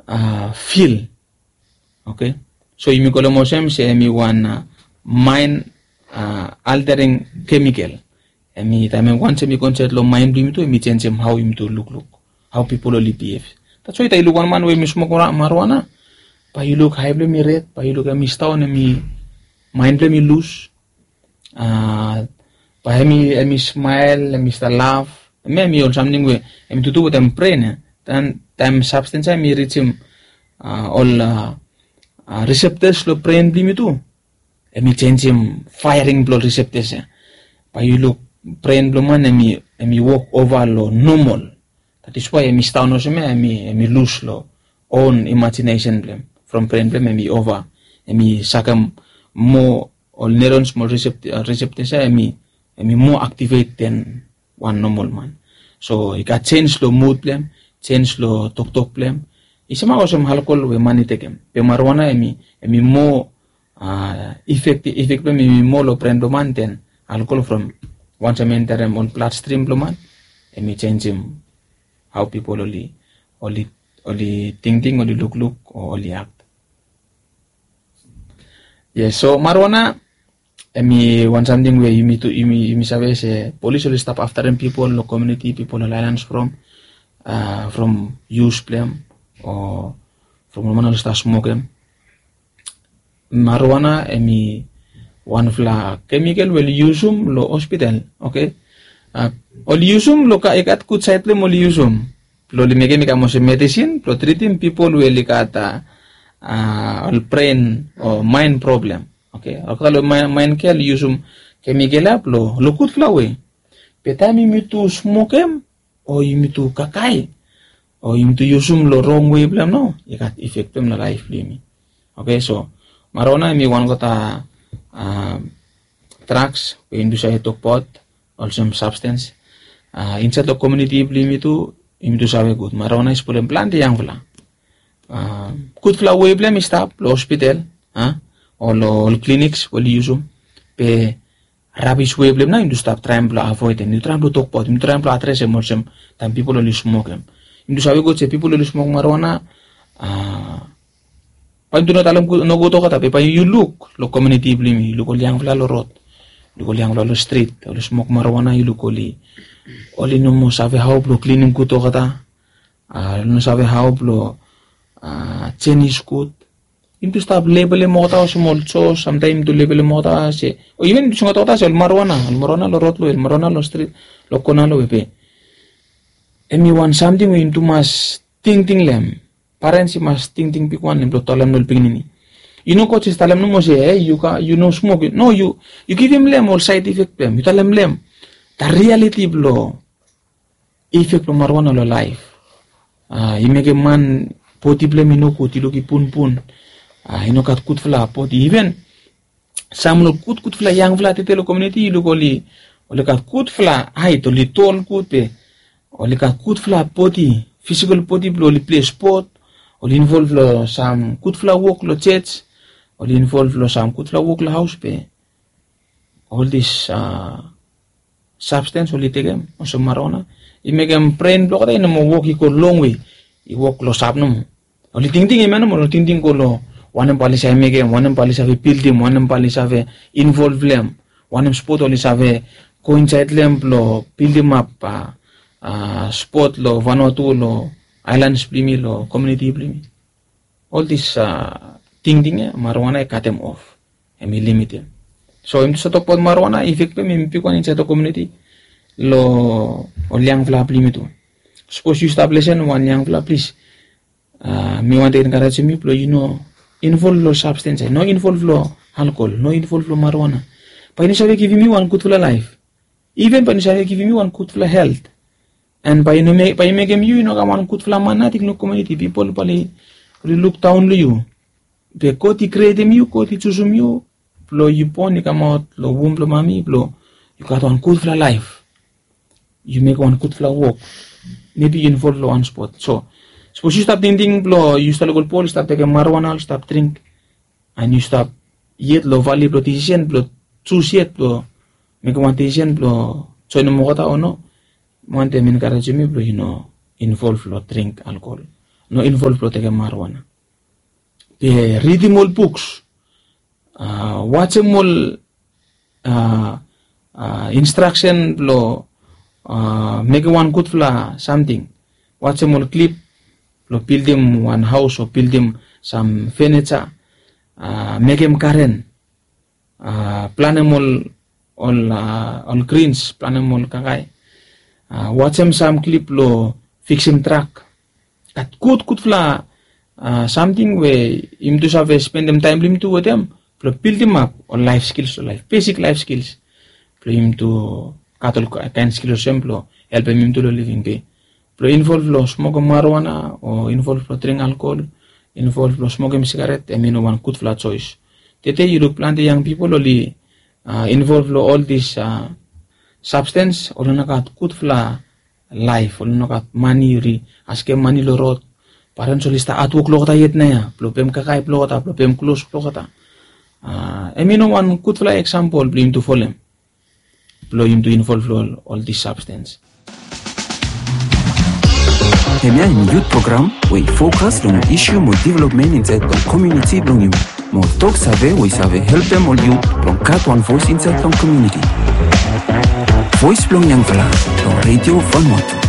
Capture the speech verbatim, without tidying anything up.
uh, feel. Okay, so imi kolomosem se emi one uh, mind uh, altering chemical. Emi time once emi concept lo mind blimi to emi change em how him to look look, how people only behave. That's why tayo one man we mi smoke marijuana. Pa you look high blimi red, pa you look emi stone emi mind blimi loose. Uh, pa emi emi smile, emi sta laugh. Emi emi all something we emi tutu with em brain. Then time substance emi reach him uh, all uh, uh, receptors lo brain blimi tu. Emi change him firing blood receptors. Pa you look brain bloman emi emi walk over lo normal. That is why emi stone no seme emi emi lose lo own imagination blem from brain blem emi over emi sakam more all neurons more recept uh, receptors emi emi more activate than one normal man. So it got change lo mood blem, change lo talk talk blem. Isama osem alcohol we money takem. Pe marijuana emi emi more uh, effective effect blem emi more lo brain bloman than alcohol from once I enter him on bloodstream bloman, and me change him how people only only only think think, only look look, or only act. Yes, so marijuana, and me want something where you meet to you me you me say police will stop after them people, the community people, the islands from uh from use them or from women will start smoking. Marijuana, and me. One of la chemical will use um lo hospital, okay? Uh, all use um lo ka ikat kut site le mo use um lo limege mika mo se medicine lo treating people will ikata uh, all brain or mind problem, okay? Kalau mind ke use um chemical up lo lo kut flawe. Petami mi tu smoke em or you tu kakai or you tu use um lo wrong way problem no, ikat effect em la life limi, okay? So marijuana mi one kata Uh, drugs, into sa ito pot, also some substance. Uh, inside the community blimi tu, into sa good. Marijuana is pulem plant yang vla. Uh, good fla way blem stop lo hospital, huh? Or lo clinics will use them. Pe rubbish way blem na into stop trying to avoid them. You try to talk pot, you try to address them or some time people only smoke them. Into sa good say people only smoke marijuana. Uh, Pag doon na talam no go to ka tapi pa you look lo community blimi look oli ang flalo rot look oli ang flalo street oli smoke marijuana you look oli oli no mo sabe how blo cleaning ko to kata ah no sabe how blo ah Chinese food into stop label mo ta small so sometimes to label mo ta se o even sunga to ta se marijuana marijuana lo rot lo marijuana lo street lo kona lo pe emi want something we into mas ting ting lem parents must think think pikwan nem talam nol pingini. You know coach is talam no mo say hey you ka you know smoke no you you give him lem all side effect them you talam lem the reality blow effect no marijuana lo life. Ah you make a man poti blem no ko ti lo ki pun pun. Ah ino kat kut fla poti even sam lo kut kut fla yang fla te lo community lo ko li ole kat kut fla ai to li tol kut pe ole kat kut fla poti physical poti blow li play sport. Or involve lo some good flower walk lo church, or involve lo some good flower walk lo house pe. All this uh, substance only take them or some marijuana. It make them brain block they no more walk go long way. You walk lo sap no. Only ting ting emano mo ting ting ko lo one em pali sa make them one em pali sa ve build them one em pali sa ve involve them one em sport only sa ve coincide them lo build them up uh, uh, sport lo Vanuatu lo islands blimi lo community blimi. All this uh, thing thing eh, marijuana I cut them off. I mean limit them. So into sa topod marijuana effect pe mi pikwan inside the community lo o liang fla blimi tu. Suppose you establish one liang fla please. Uh, mi want to encourage me plo you know involve lo substance no involve lo alcohol no involve lo marijuana. Pa ini sabe give me one good fla life. Even pa ini sabe give me one good fla health. And by no make by make you no kaman kut flaman natik no community people pali look down lo you. Be koti create you koti choosum you plo you poni kamot lo wum plo mami plo you got one kut fla life. You make one kut fla walk. Maybe you involve lo one spot. So suppose you stop thinking plo you start go pol stop take marijuana stop drink and you stop yet lo valley plo decision plo choose yet plo make one decision plo so no mo kata ono. Want them encourage me, you know, involve lo drink alcohol. no involve lo teke marijuana. Pe reading all books, uh, watching all uh, uh, instruction lo uh, make one good fla something. Watching all clip lo build him one house or build him some furniture, uh, make him current, uh, plan him all all uh, all greens, plan him all kakay. Uh, watch him some clip lo fix him truck. At good good fla uh, something where him to have spend them time him to with them, lo build him up on life skills, life basic life skills. Lo him to cattle kind skills simplo help him to lo living pay. Lo involve lo smoke marijuana or involve lo drink alcohol, involve lo smoke cigarette. I mean one good flat choice. Today you look plenty young people only uh, involve lo all this uh, substance or nakat good fla life or nakat money ri aske money lo rot. Parang solista atwok lo kata yet na ya. Lo pem kakay lo kata, lo pem close lo kata. Uh, I mean one good fla example blim to follow. Lo him to involve lo all this substance. Kemia in youth program we focus on issue more development inside the community belong you. More talk save we save help them all you long cut one voice inside the community. Voice belong yang fala on Radio Vanuatu.